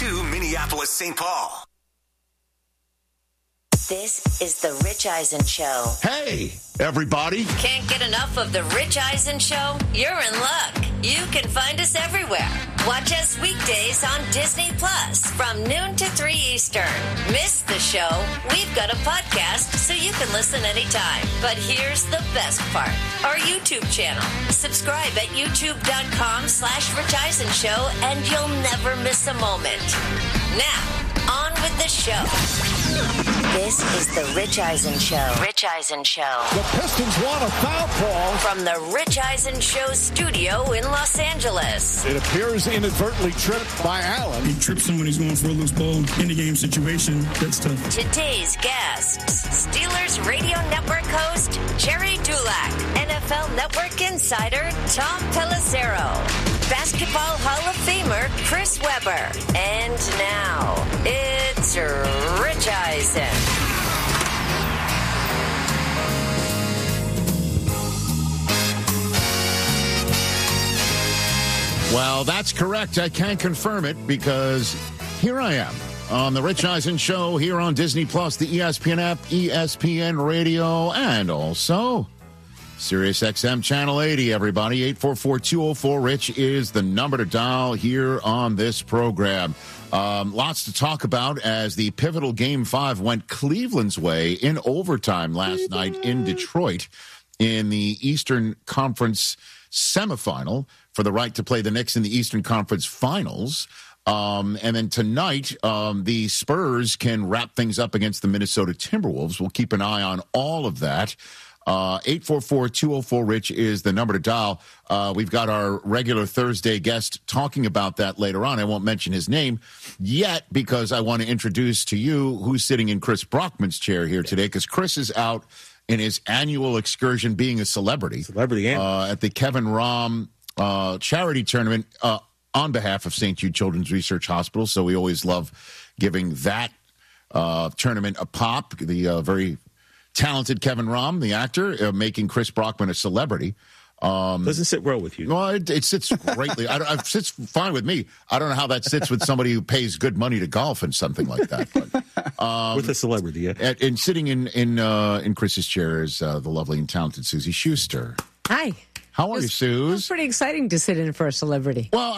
to Minneapolis-St. Paul. This is the Rich Eisen Show. Hey, everybody. Can't get enough of the Rich Eisen Show? You're in luck. You can find us everywhere. Watch us weekdays on Disney Plus from noon to 3 Eastern. Miss the show? We've got a podcast so you can listen anytime. But here's the best part. Our YouTube channel. Subscribe at youtube.com/Rich Eisen Show and you'll never miss a moment. Now, on with the show. This is the Rich Eisen Show. Rich Eisen Show. The Pistons want a foul call. From the Rich Eisen Show studio in Los Angeles. It appears inadvertently tripped by Allen. He trips him when he's going for a loose ball. In the game situation, that's tough. Today's guests, Steelers Radio Network host Jerry Dulac, NFL Network insider Tom Pelissero, Basketball Hall of Famer Chris Webber, and now it's Rich Eisen. Well, that's correct. I can't confirm it because here I am on the Rich Eisen Show here on Disney Plus, the ESPN app, ESPN Radio, and also Sirius XM Channel 80, everybody. 844-204-RICH is the number to dial here on this program. Lots to talk about as the pivotal Game 5 went Cleveland's way in overtime last night in Detroit in the Eastern Conference semifinal for the right to play the Knicks in the Eastern Conference Finals. And then tonight, the Spurs can wrap things up against the Minnesota Timberwolves. We'll keep an eye on all of that. 844-204-RICH is the number to dial. We've got our regular Thursday guest talking about that later on. I won't mention his name yet because I want to introduce to you who's sitting in Chris Brockman's chair here today, because Chris is out in his annual excursion being a celebrity. At the Kevin Rahm charity tournament on behalf of St. Jude Children's Research Hospital. So we always love giving that tournament a pop. The very talented Kevin Rahm, the actor, making Chris Brockman a celebrity. Doesn't sit well with you. Well, it sits greatly. It sits fine with me. I don't know how that sits with somebody who pays good money to golf and something like that. But, with a celebrity, yeah. And sitting in Chris's chair is the lovely and talented Susie Schuster. Hi. How are you, Suze? It's pretty exciting to sit in for a celebrity. Well,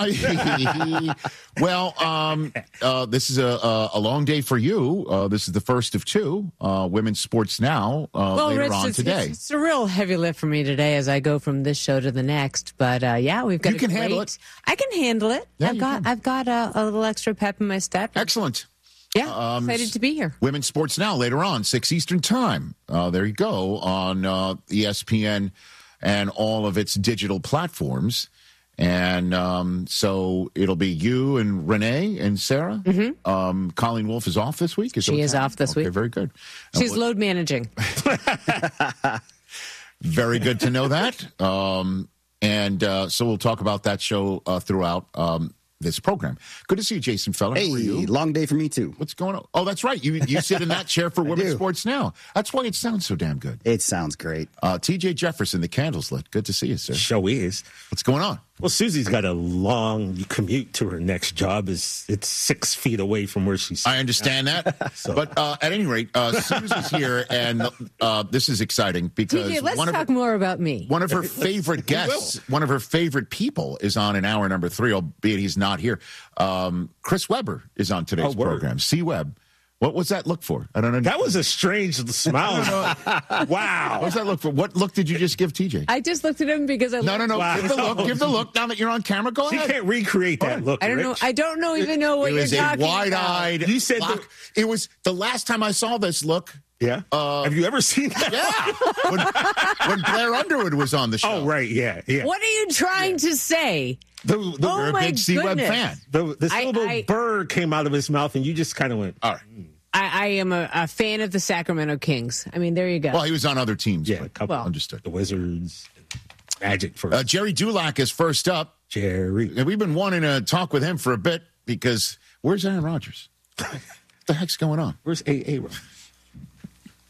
this is a long day for you. This is the first of two. Women's Sports Now later Rich, on today. It's a real heavy lift for me today as I go from this show to the next. But yeah, we've got. You can handle it. I can handle it. Yeah, I've got a little extra pep in my step. Excellent. Yeah, excited to be here. Women's Sports Now later on, 6 Eastern Time. There you go on ESPN and all of its digital platforms. And so it'll be you and Renee and Sarah. Mm-hmm. Colleen Wolfe is off this week? She is off this week. Very good. She's load managing. Very good to know that. So we'll talk about that show throughout this program. Good to see you, Jason Feller. Hey, how are you? Long day for me, too. What's going on? Oh, that's right. You sit in that chair for Women's Sports Now. That's why it sounds so damn good. It sounds great. TJ Jefferson, the candles lit. Good to see you, sir. Show is. What's going on? Well, Susie's got a long commute to her next job. It's 6 feet away from where she's. I understand that. But at any rate, Susie's here, and this is exciting because TJ, let's talk more about me. One of her favorite guests, one of her favorite people is on in hour number 3, albeit he's not here. Chris Webber is on today's program. C. Webb. What was that look for? I don't know. That was a strange smile. Wow. What was that look for? What look did you just give TJ? I just looked at him because I No. Wow. Give the look. Now that you're on camera, go ahead. She can't recreate that look. I don't know. I don't even know what you're talking about. It was a wide-eyed. You said it was the last time I saw this look. Yeah. Have you ever seen that? Yeah. When Blair Underwood was on the show. Oh, right. Yeah. What are you trying to say? You're a big C-Web fan. The syllable "bird" came out of his mouth, and you just kind of went, all right. I am a fan of the Sacramento Kings. I mean, there you go. Well, he was on other teams. Yeah, understood. The Wizards, Magic first. Jerry Dulac is first up. Jerry. And we've been wanting to talk with him for a bit because where's Aaron Rodgers? What the heck's going on? Where's A.A.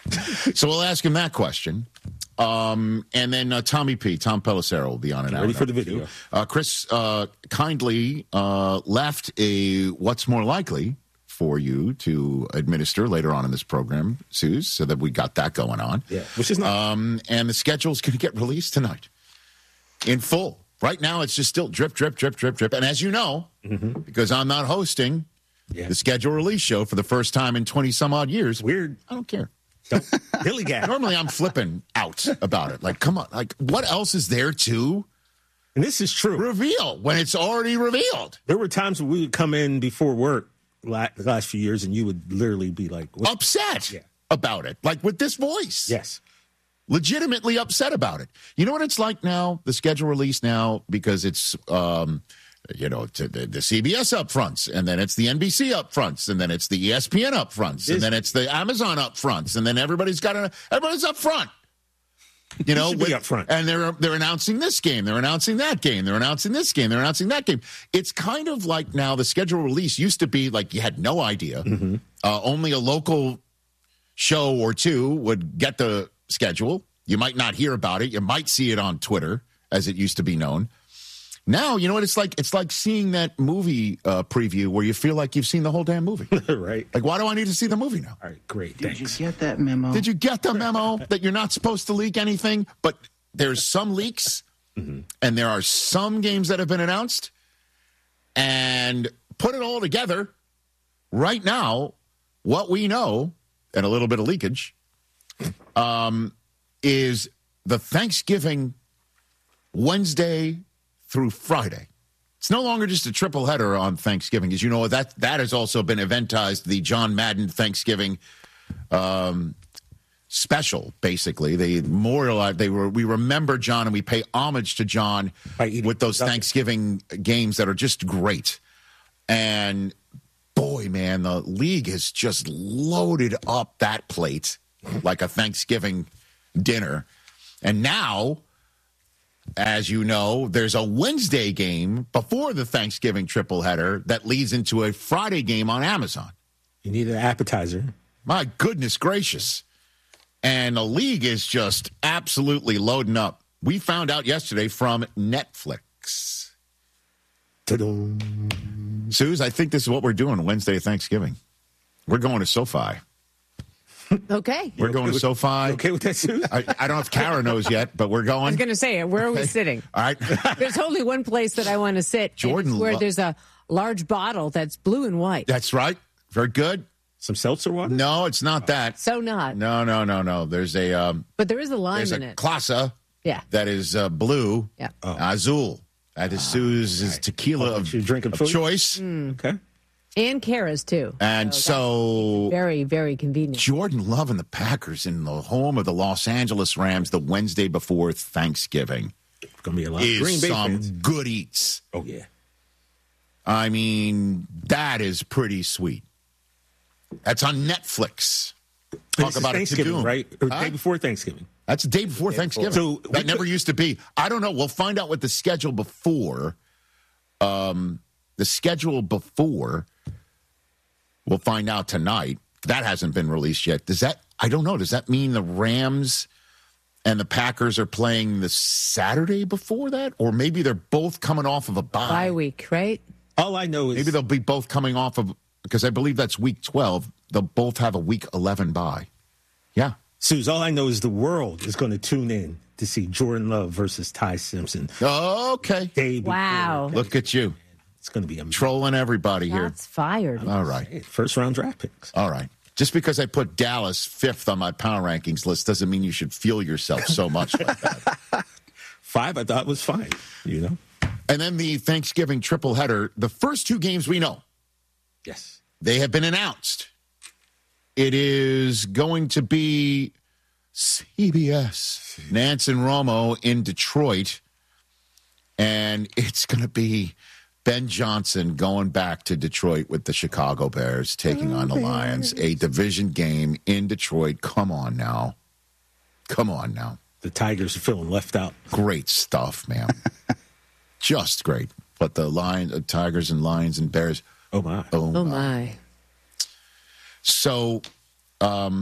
So we'll ask him that question. And then Tom Pelissero will be on an hour. Ready for the video. Chris kindly left a what's more likely for you to administer later on in this program, Suze, so that we got that going on. Yeah, which is not. And the schedule is going to get released tonight in full. Right now, it's just still drip, drip, drip, drip, drip. And as you know, because I'm not hosting the schedule release show for the first time in 20-some-odd years. Weird. I don't care. Dilly gap. Normally, I'm flipping out about it. Like, come on. Like, what else is there to And this is true. reveal when it's already revealed? There were times when we would come in before work the last few years, and you would literally be like, what? Upset about it. Like, with this voice. Yes. Legitimately upset about it. You know what it's like now, the schedule release now, because it's, the CBS upfronts, and then it's the NBC upfronts, and then it's the ESPN upfronts, and then it's the Amazon upfronts, and then everybody's up front. You know, be up front. And they're announcing this game, they're announcing that game, they're announcing this game, they're announcing that game. It's kind of like now the schedule release used to be like you had no idea. Only a local show or two would get the schedule. You might not hear about it. You might see it on Twitter, as it used to be known. Now, you know what it's like? It's like seeing that movie preview where you feel like you've seen the whole damn movie. Right. Like, why do I need to see the movie now? All right, great. Did Thanks. you get that memo? Did you get the memo that you're not supposed to leak anything? But there's some leaks, and there are some games that have been announced. And put it all together, right now, what we know, and a little bit of leakage, is the Thanksgiving Wednesday through Friday. It's no longer just a triple header on Thanksgiving. As you know, that has also been eventized, the John Madden Thanksgiving special, basically. They memorialize, we remember John and we pay homage to John with those Thanksgiving games that are just great. And boy, man, the league has just loaded up that plate like a Thanksgiving dinner. And now, as you know, there's a Wednesday game before the Thanksgiving triple header that leads into a Friday game on Amazon. You need an appetizer. My goodness gracious. And the league is just absolutely loading up. We found out yesterday from Netflix. Ta-dum. Suze, I think this is what we're doing Wednesday Thanksgiving. We're going to SoFi. Okay. We're going to SoFi. Okay with that, Sue? I don't know if Kara knows yet, but we're going. I was going to say, where are we sitting? All right. There's only one place that I want to sit. Jordan, where there's a large bottle that's blue and white. That's right. Very good. Some seltzer water? No, it's not that. So not. No. There's a But there is a lime there's in a it. Clasa Yeah. that is blue. Yeah. Azul. That is Sue's tequila of choice. Okay. And Kara's, too. And so Very, very convenient. Jordan Love and the Packers in the home of the Los Angeles Rams the Wednesday before Thanksgiving It's going to be a lot of Green is Bay some fans. good eats. Oh, yeah. I mean, that is pretty sweet. That's on Netflix. Talk about it to Thanksgiving, do. right? Or Huh? day before Thanksgiving. That's the day before Thanksgiving. So that never used to be. I don't know. We'll find out what the schedule before. We'll find out tonight. That hasn't been released yet. I don't know. Does that mean the Rams and the Packers are playing the Saturday before that? Or maybe they're both coming off of a Bye week, right? All I know is Maybe they'll be both coming off of, because I believe that's week 12. They'll both have a week 11 bye. Yeah. Suze, all I know is the world is going to tune in to see Jordan Love versus Ty Simpson. Okay. Day before. Wow. Look at you. It's going to be amazing. Trolling everybody here. That's fired. All right. First round draft picks. All right. Just because I put Dallas 5th on my power rankings list doesn't mean you should feel yourself so much like that. 5 I thought was fine, you know? And then the Thanksgiving triple header, the first 2 games we know, Yes. they have been announced. It is going to be CBS, Nance and Romo in Detroit, and it's going to be Ben Johnson going back to Detroit with the Chicago Bears, taking on the Lions, a division game in Detroit. Come on now. The Tigers are feeling left out. Great stuff, man. Just great. But the Tigers and Lions and Bears. Oh, my. Oh, my. So that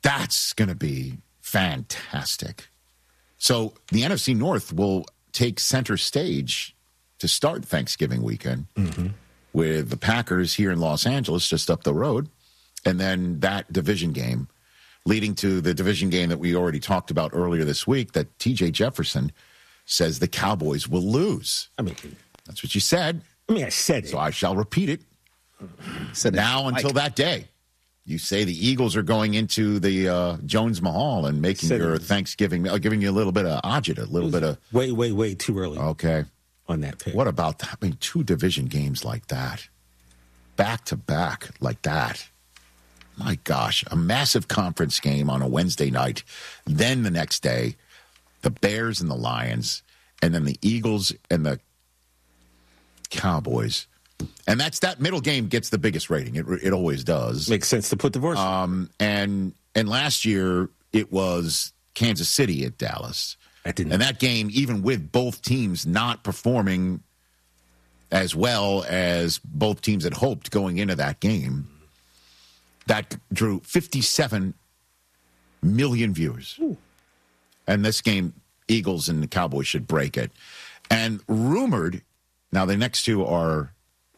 That's going to be fantastic. So the NFC North will take center stage to start Thanksgiving weekend with the Packers here in Los Angeles, just up the road, and then that division game leading to the division game that we already talked about earlier this week that T.J. Jefferson says the Cowboys will lose. I mean, that's what you said. I said it. So I shall repeat it. Now until that day. You say the Eagles are going into the Jones Mahal and making your Thanksgiving, giving you a little bit of agita, a little bit of... Way too early. Okay. On that pick. What about that? I mean, 2 division games like that, back to back like that. My gosh, a massive conference game on a Wednesday night. Then the next day, the Bears and the Lions, and then the Eagles and the Cowboys. And that middle game gets the biggest rating. It always does. Makes sense to put divorce. And last year it was Kansas City at Dallas. And that game, even with both teams not performing as well as both teams had hoped going into that game, that drew 57 million viewers. Ooh. And this game, Eagles and the Cowboys should break it. And rumored, now the next two are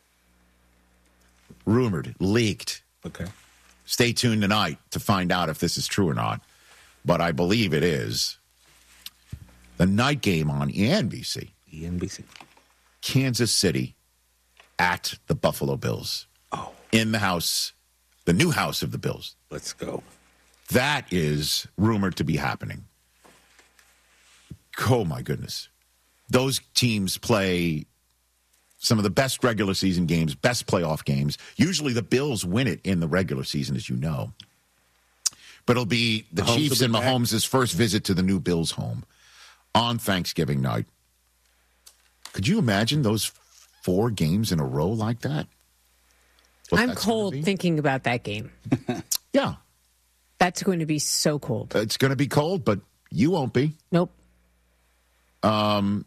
rumored, leaked. Okay. Stay tuned tonight to find out if this is true or not. But I believe it is. The night game on NBC. NBC. Kansas City at the Buffalo Bills. Oh. In the house, the new house of the Bills. Let's go. That is rumored to be happening. Oh, my goodness. Those teams play some of the best regular season games, best playoff games. Usually the Bills win it in the regular season, as you know. But it'll be the Chiefs and Mahomes' first visit to the new Bills home on Thanksgiving night. Could you imagine those 4 games in a row like that? I'm cold thinking about that game. Yeah. That's going to be so cold. It's going to be cold, but you won't be. Nope. Wow.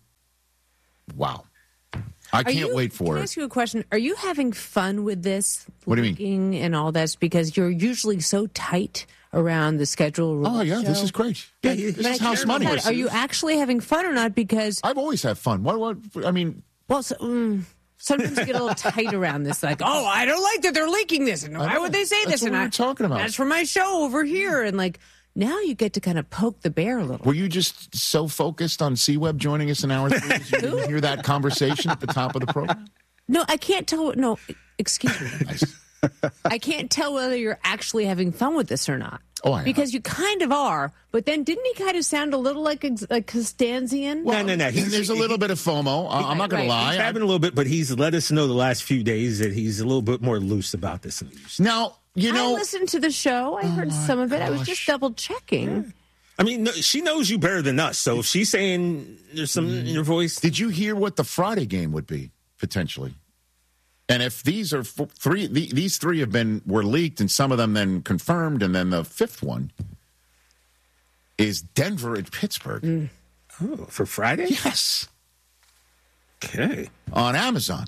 I can't wait for it. Can I ask you a question? Are you having fun with this? What do you mean? And all this? Because you're usually so tight around the schedule. Oh, yeah, this is great. Yeah, this is house money. Are you actually having fun or not? Because I've always had fun. What I mean... Well, sometimes you get a little tight around this, like, oh, I don't like that they're leaking this, and why would they say this? That's what we're talking about. That's for my show over here, and like, now you get to kind of poke the bear a little. Were you just so focused on C-Web joining us in hour 3 you didn't hear that conversation at the top of the program? No, I can't tell. No, excuse me. I can't tell whether you're actually having fun with this or not. Oh, I am. Because you kind of are, but then didn't he kind of sound a little like Costanzian? Well, no. There's a little bit of FOMO. I'm not going to lie. He's having a little bit, but he's let us know the last few days that he's a little bit more loose about this. Now, you know, I listened to the show. I heard some of it. I was just double checking. Yeah. I mean, she knows you better than us. So if she's saying there's some in your voice, did you hear what the Friday game would be potentially? And if these are these 3 were leaked, and some of them then confirmed, and then the 5th one is Denver at Pittsburgh. Oh, for Friday? Yes. Okay. On Amazon.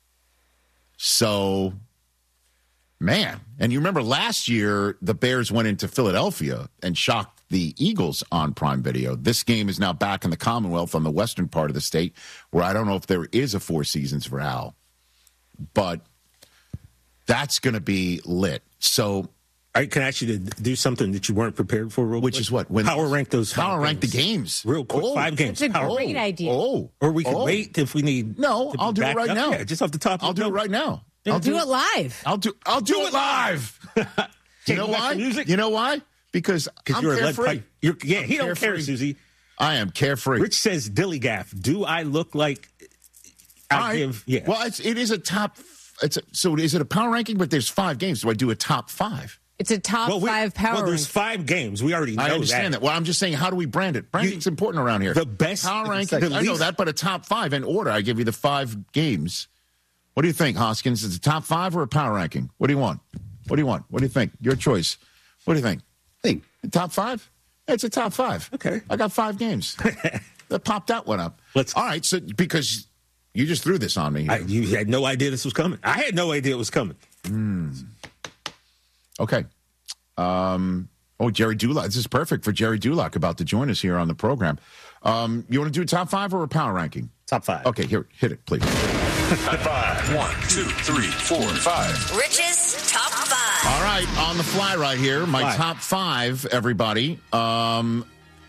So, man, and you remember last year the Bears went into Philadelphia and shocked the Eagles on Prime Video. This game is now back in the Commonwealth on the western part of the state, where I don't know if there is a 4 seasons for Al. But that's going to be lit. So I can ask you to do something that you weren't prepared for, which is what? Power rank those. Power rank the games. Real quick, 5 games. It's a great idea. Or we can wait if we need. No, I'll do it right now. Yeah, just off the top. I'll do it right now. I'll do it live. I'll do it live. You know why? You know why? Because you're carefree. He don't care, Susie. I am carefree. Rich says, Dillygaff, do I look like... Yeah. Well, it is a top... So is it a power ranking? But there's 5 games. Do I do a top 5? It's a top 5 power ranking. Well, there's 5 games. We already know that. I understand that. Well, I'm just saying, how do we brand it? Branding's important around here. The best... Power ranking, I know that, but a top 5 in order. I give you the 5 games. What do you think, Hoskins? Is it a top 5 or a power ranking? What do you want? What do you think? Your choice. What do you think? Top 5? It's a top 5. Okay. I got 5 games. That popped that one up. All right, so because you just threw this on me. You had no idea this was coming. I had no idea it was coming. Okay. Well, Oh, Jerry Dulac. This is perfect for Jerry Dulac about to join us here on the program. You want to do top 5 or a power ranking? Top 5. Okay, here, hit it, please. Top 5. 1, 2, 3, 4, 5. Rich's top 5. All right, on the fly right here, my top 5, everybody. Number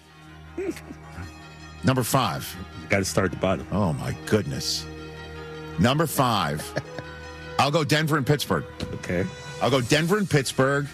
5. You got to start at the bottom. Oh, my goodness. Number 5. I'll go Denver and Pittsburgh. Okay. I'll go Denver and Pittsburgh.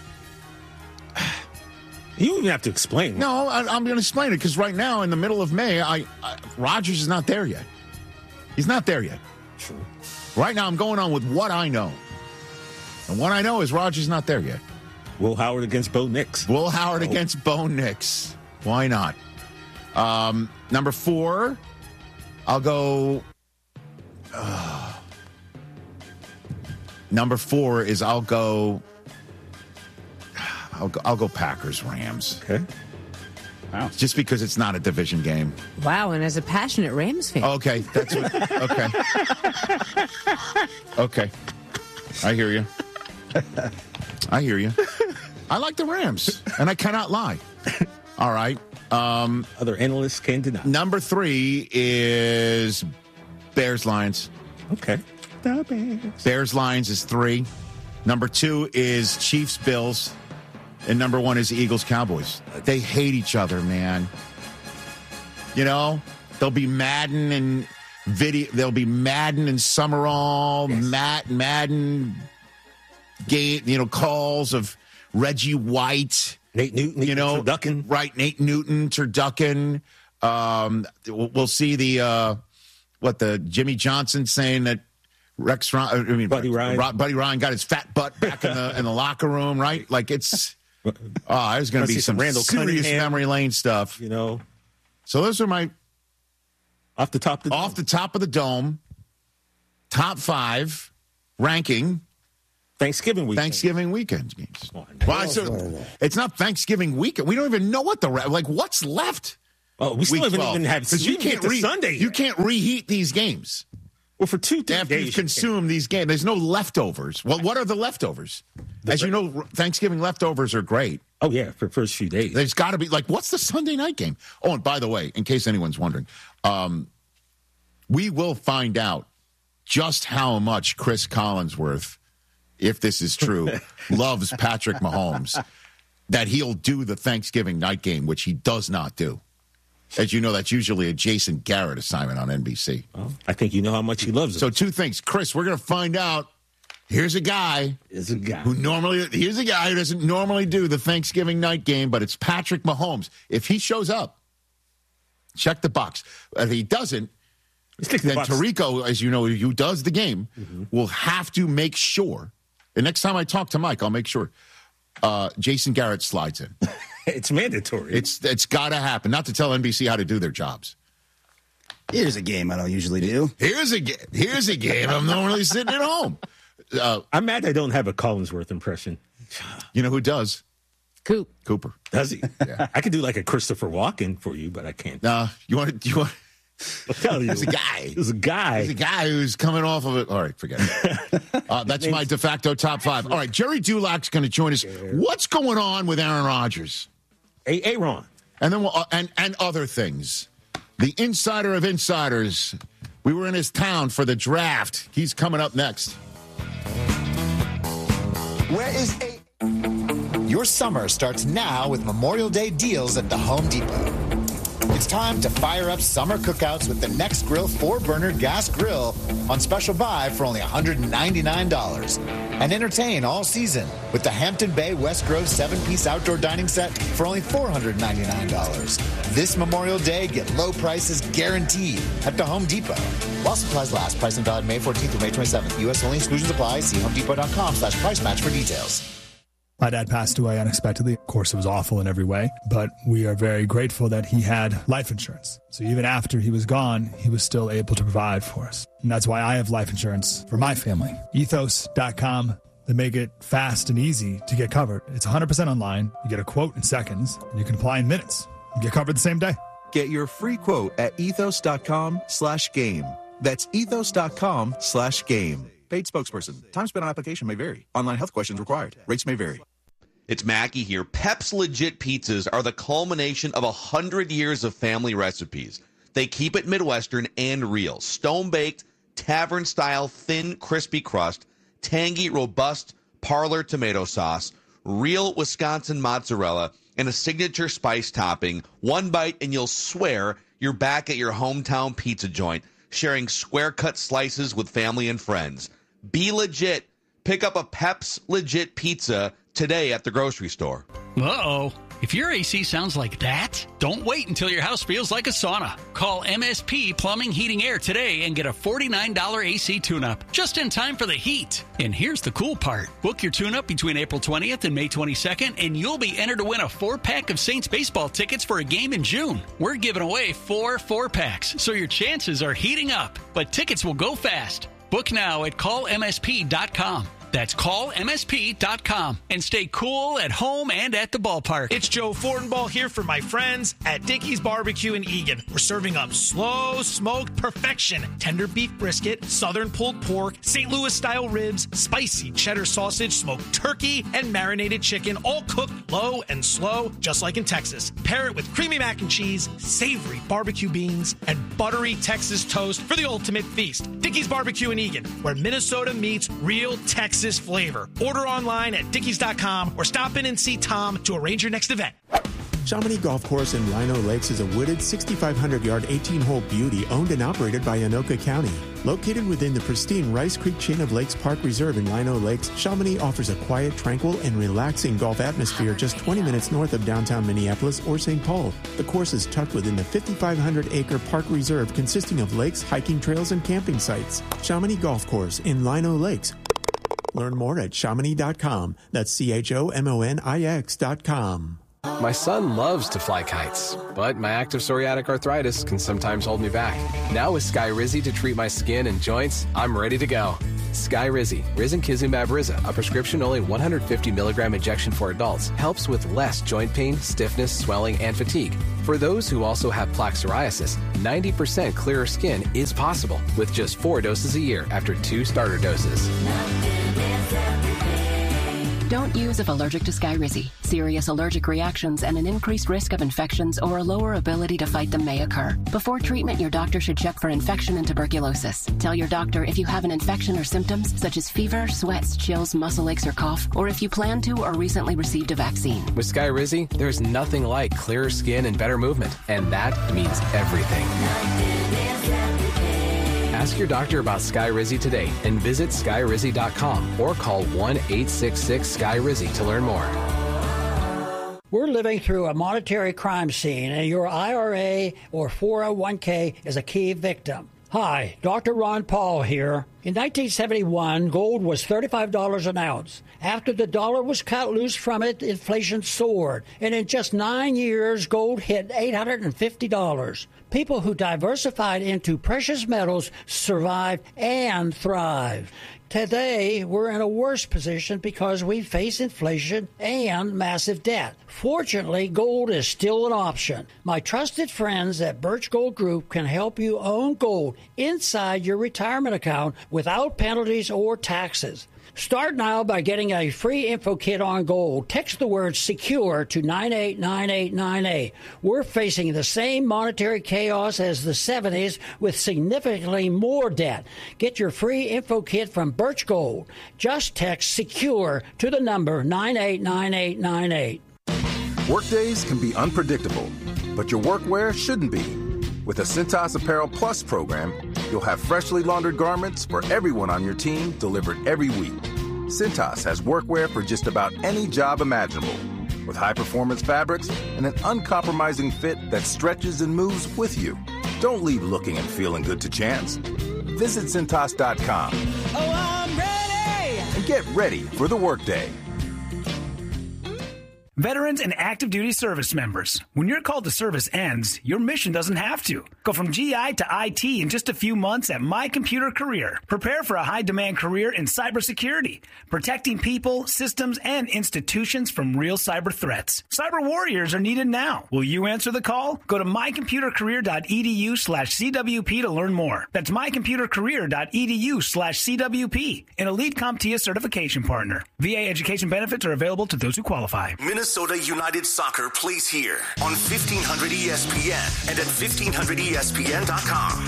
You don't even have to explain. No, I'm going to explain it because right now, in the middle of May, Rodgers is not there yet. He's not there yet. True. Right now, I'm going on with what I know. And what I know is Rodgers not there yet. Will Howard against Bo Nix. Will Howard against Bo Nix. Why not? Number 4, I'll go... number 4 is I'll go Packers Rams. Okay. Wow. Just because it's not a division game. Wow, and as a passionate Rams fan. Okay, that's what, okay. Okay. I hear you. I hear you. I like the Rams, and I cannot lie. All right. Other analysts can deny. Number 3 is Bears Lions. Okay. The Bears. Bears Lions is 3. Number 2 is Chiefs Bills. And number 1 is Eagles Cowboys. They hate each other, man. You know, they'll be Madden and they'll be Madden and Summerall, yes. Madden game, calls of Reggie White. Nate Newton, turducken. Right, Nate Newton, turducken. We'll see the Jimmy Johnson saying that Buddy Ryan got his fat butt back in the locker room, right? Like it's there's going to be some Randall serious Cunningham, memory lane stuff. So those are my off the top of the dome top 5 ranking. Thanksgiving weekend games. Why? So it's not Thanksgiving weekend. We don't even know what's left. Oh, we still haven't even had Sunday. You can't reheat these games. Well, for 2 days. After you've consumed these games, there's no leftovers. Well, what are the leftovers? As you know, Thanksgiving leftovers are great. Oh, yeah, for the first few days. There's got to be, what's the Sunday night game? Oh, and by the way, in case anyone's wondering, we will find out just how much Chris Collinsworth, if this is true, loves Patrick Mahomes, that he'll do the Thanksgiving night game, which he does not do. As you know, that's usually a Jason Garrett assignment on NBC. Well, I think you know how much he loves it. So 2 things. Chris, we're going to find out. Here's a guy who doesn't normally do the Thanksgiving night game, but it's Patrick Mahomes. If he shows up, check the box. If he doesn't, then Tirico, as you know, who does the game, will have to make sure. And next time I talk to Mike, I'll make sure Jason Garrett slides in. It's mandatory. It's got to happen. Not to tell NBC how to do their jobs. Here's a game I don't usually do. Here's a game. I'm normally sitting at home. I'm mad I don't have a Collinsworth impression. You know who does? Cooper. Does he? Yeah. I could do like a Christopher Walken for you, but I can't. You want? I'll tell you. There's a guy. There's a guy who's coming off of it. All right, forget it. That's my de facto top 5. All right, Jerry Dulac's going to join us. What's going on with Aaron Rodgers? Aaron. And then and other things. The insider of insiders. We were in his town for the draft. He's coming up next. Your summer starts now with Memorial Day deals at the Home Depot. It's time to fire up summer cookouts with the Next Grill 4-burner gas grill on special buy for only $199. And entertain all season with the Hampton Bay West Grove 7-piece outdoor dining set for only $499. This Memorial Day, get low prices guaranteed at the Home Depot. While supplies last, pricing valid May 14th through May 27th. U.S. only, exclusions apply. See homedepot.com/price match for details. My dad passed away unexpectedly. Of course, it was awful in every way, but we are very grateful that he had life insurance. So even after he was gone, he was still able to provide for us. And that's why I have life insurance for my family. Ethos.com. They make it fast and easy to get covered. It's 100% online. You get a quote in seconds, and you can apply in minutes. You get covered the same day. Get your free quote at ethos.com/game. That's ethos.com/game. Paid spokesperson. Time spent on application may vary. Online health questions required. Rates may vary. It's Mackie here. Pep's Legit Pizzas are the culmination of 100 years of family recipes. They keep it Midwestern and real. Stone-baked, tavern-style, thin, crispy crust, tangy, robust parlor tomato sauce, real Wisconsin mozzarella, and a signature spice topping. One bite and you'll swear you're back at your hometown pizza joint, sharing square-cut slices with family and friends. Be legit. Pick up a Pep's Legit Pizza today at the grocery store. Uh-oh. If your AC sounds like that, don't wait until your house feels like a sauna. Call MSP Plumbing, Heating, Air today and get a $49 AC tune-up just in time for the heat. And here's the cool part. Book your tune-up between April 20th and May 22nd, and you'll be entered to win a 4-pack of Saints baseball tickets for a game in June. We're giving away 4 4-packs, so your chances are heating up. But tickets will go fast. Book now at callmsp.com. That's callmsp.com and stay cool at home and at the ballpark. It's Joe Fortenbaugh here for my friends at Dickey's Barbecue in Eagan. We're serving up slow smoked perfection, tender beef brisket, southern pulled pork, St. Louis style ribs, spicy cheddar sausage, smoked turkey, and marinated chicken, all cooked low and slow, just like in Texas. Pair it with creamy mac and cheese, savory barbecue beans, and buttery Texas toast for the ultimate feast. Dickey's Barbecue in Eagan, where Minnesota meets real Texas flavor. Order online at dickies.com or stop in and see Tom to arrange your next event. Chamonix Golf Course in Lino Lakes is a wooded 6,500-yard 18-hole beauty owned and operated by Anoka County. Located within the pristine Rice Creek Chain of Lakes Park Reserve in Lino Lakes, Chamonix offers a quiet, tranquil, and relaxing golf atmosphere just 20 minutes north of downtown Minneapolis or St. Paul. The course is tucked within the 5,500-acre park reserve consisting of lakes, hiking trails, and camping sites. Chamonix Golf Course in Lino Lakes. Learn more at Chamonix.com. That's CHOMONIX.com. My son loves to fly kites, but my active psoriatic arthritis can sometimes hold me back. Now with Skyrizi to treat my skin and joints, I'm ready to go. Skyrizi, risankizumab Riza, a prescription-only 150 milligram injection for adults, helps with less joint pain, stiffness, swelling, and fatigue. For those who also have plaque psoriasis, 90% clearer skin is possible with just 4 doses a year after 2 starter doses. Don't use if allergic to Skyrizi. Serious allergic reactions and an increased risk of infections or a lower ability to fight them may occur. Before treatment, your doctor should check for infection and tuberculosis. Tell your doctor if you have an infection or symptoms such as fever, sweats, chills, muscle aches, or cough, or if you plan to or recently received a vaccine. With Skyrizi, there's nothing like clearer skin and better movement, and that means everything. Ask your doctor about Skyrizi today and visit Skyrizi.com or call 1-866-SKY-RIZZI to learn more. We're living through a monetary crime scene, and your IRA or 401k is a key victim. Hi, Dr. Ron Paul here. In 1971, gold was $35 an ounce. After the dollar was cut loose from it, inflation soared. And in just 9 years, gold hit $850. People who diversified into precious metals survived and thrived. Today, we're in a worse position because we face inflation and massive debt. Fortunately, gold is still an option. My trusted friends at Birch Gold Group can help you own gold inside your retirement account without penalties or taxes. Start now by getting a free info kit on gold. Text the word SECURE to 989898. We're facing the same monetary chaos as the 70s with significantly more debt. Get your free info kit from Birch Gold. Just text SECURE to the number 989898. Workdays can be unpredictable, but your workwear shouldn't be. With the Cintas Apparel Plus program, you'll have freshly laundered garments for everyone on your team delivered every week. Cintas has workwear for just about any job imaginable, with high-performance fabrics and an uncompromising fit that stretches and moves with you. Don't leave looking and feeling good to chance. Visit Cintas.com. Oh, I'm ready! And get ready for the workday. Veterans and active duty service members, when your call to service ends, your mission doesn't have to. Go from GI to IT in just a few months at My Computer Career. Prepare for a high-demand career in cybersecurity, protecting people, systems, and institutions from real cyber threats. Cyber warriors are needed now. Will you answer the call? Go to mycomputercareer.edu/CWP to learn more. That's mycomputercareer.edu/CWP, an elite CompTIA certification partner. VA education benefits are available to those who qualify. Minnesota United Soccer plays here on 1500 ESPN and at 1500ESPN.com.